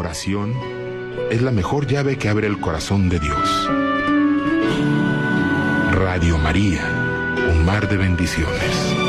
oración es la mejor llave que abre el corazón de Dios. Radio María, un mar de bendiciones.